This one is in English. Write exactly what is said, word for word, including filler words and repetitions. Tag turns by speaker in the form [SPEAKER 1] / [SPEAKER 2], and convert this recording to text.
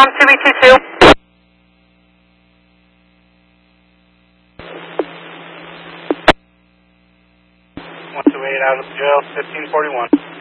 [SPEAKER 1] Tom, two B two two.
[SPEAKER 2] one two eight out of jail, fifteen forty-one.